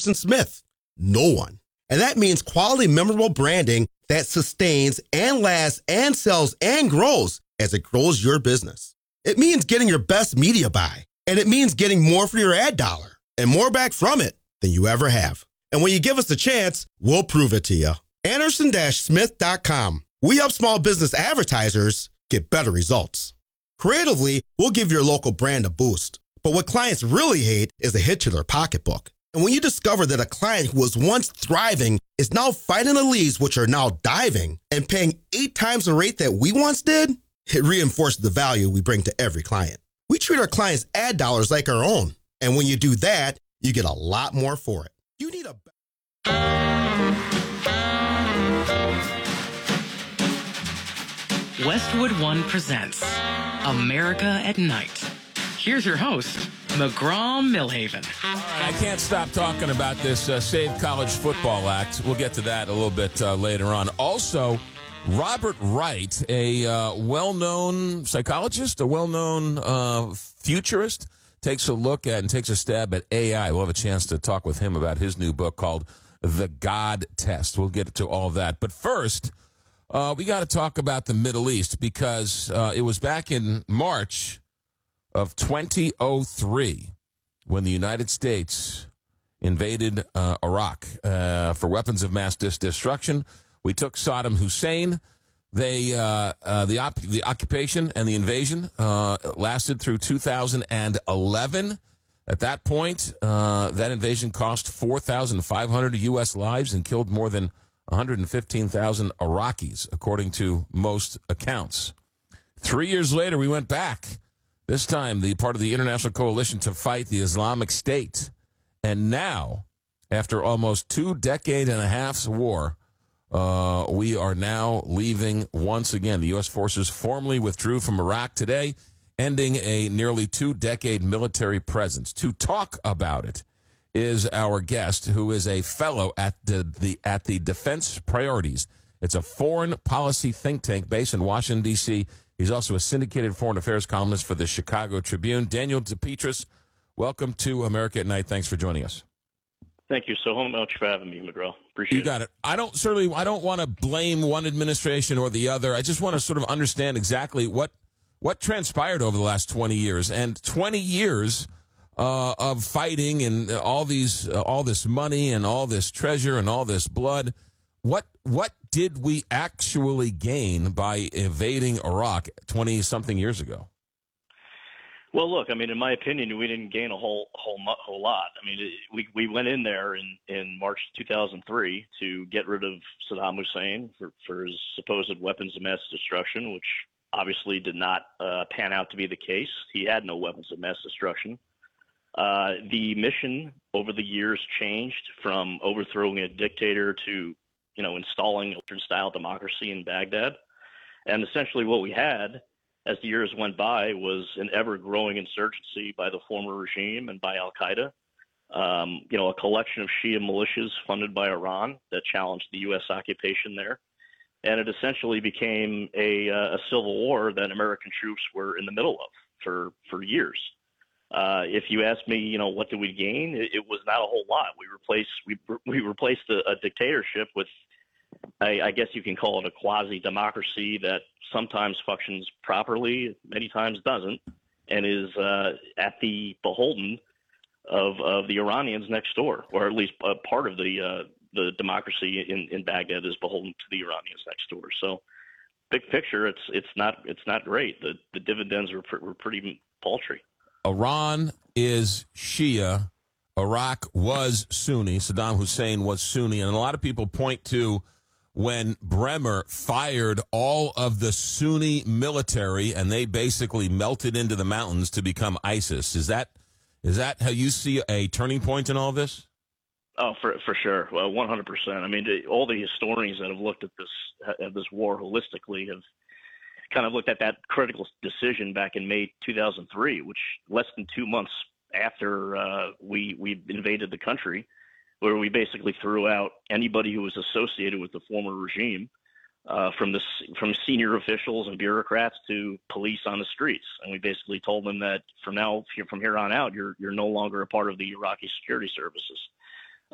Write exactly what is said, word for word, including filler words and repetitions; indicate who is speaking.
Speaker 1: Anderson Smith? No one. And that means quality, memorable branding that sustains and lasts and sells and grows as it grows your business. It means getting your best media buy, and it means getting more for your ad dollar and more back from it than you ever have. And when you give us a chance, we'll prove it to you. Anderson Smith dot com. We help small business advertisers get better results. Creatively, we'll give your local brand a boost. But what clients really hate is a hit to their pocketbook. And when you discover that a client who was once thriving is now fighting the leads, which are now diving, and paying eight times the rate that we once did, it reinforces the value we bring to every client. We treat our clients' ad dollars like our own. And when you do that, you get a lot more for it. You need a...
Speaker 2: Westwood One presents America at Night. Here's your host, McGraw Millhaven.
Speaker 3: All right, I can't stop talking about this uh, Save College Football Act. We'll get to that a little bit uh, later on. Also, Robert Wright, a uh, well-known psychologist, a well-known uh, futurist, takes a look at and takes a stab at A I. We'll have a chance to talk with him about his new book called The God Test. We'll get to all that. But first, uh, we got to talk about the Middle East because uh, it was back in March of twenty oh three when the United States invaded uh, Iraq uh, for weapons of mass destruction. We took Saddam Hussein. They uh, uh, the op- the occupation and the invasion uh, lasted through two thousand eleven. At that point, uh, that invasion cost four thousand five hundred U S lives and killed more than one hundred fifteen thousand Iraqis, according to most accounts. Three years later, we went back. This time, the part of the international coalition to fight the Islamic State. And now, after almost two decade and a half's war, uh, we are now leaving once again. The U S forces formally withdrew from Iraq today, ending a nearly two-decade military presence. To talk about it is our guest, who is a fellow at the, the at the Defense Priorities. It's a foreign policy think tank based in Washington, D C He's also a syndicated foreign affairs columnist for the Chicago Tribune. Daniel DePetris, welcome to America at Night. Thanks for joining us.
Speaker 4: Thank you so much for having me, McGraw. Appreciate it.
Speaker 3: You got it. I don't certainly. I don't want to blame one administration or the other. I just want to sort of understand exactly what what transpired over the last twenty years, and twenty years uh, of fighting and all these, uh, all this money and all this treasure and all this blood. What what did we actually gain by invading Iraq twenty something years ago?
Speaker 4: Well, look, I mean, in my opinion, we didn't gain a whole whole whole lot. I mean, it, we we went in there in, in March two thousand three to get rid of Saddam Hussein for, for his supposed weapons of mass destruction, which obviously did not uh, pan out to be the case. He had no weapons of mass destruction. Uh, the mission over the years changed from overthrowing a dictator to, you know, installing Western-style democracy in Baghdad. And essentially what we had as the years went by was an ever-growing insurgency by the former regime and by al-Qaeda, um, you know, a collection of Shia militias funded by Iran that challenged the U S occupation there. And it essentially became a, uh, a civil war that American troops were in the middle of for, for years. Uh, if you ask me, you know, what did we gain? It, it was not a whole lot. We replaced we we replaced a, a dictatorship with, I, I guess you can call it a quasi-democracy that sometimes functions properly, many times doesn't, and is uh, at the beholden of of the Iranians next door, or at least a part of the uh, the democracy in, in Baghdad is beholden to the Iranians next door. So, big picture, it's it's not it's not great. The the dividends were pr- were pretty paltry.
Speaker 3: Iran is Shia. Iraq was Sunni. Saddam Hussein was Sunni. And a lot of people point to when Bremer fired all of the Sunni military and they basically melted into the mountains to become ISIS. Is that is that how you see a turning point in all this?
Speaker 4: Oh, for for sure. Well, one hundred percent. I mean, all the historians that have looked at this at this war holistically have kind of looked at that critical decision back in May two thousand three, which less than two months after uh, we we invaded the country, where we basically threw out anybody who was associated with the former regime, uh, from the from senior officials and bureaucrats to police on the streets, and we basically told them that from now from here on out, you're you're no longer a part of the Iraqi security services.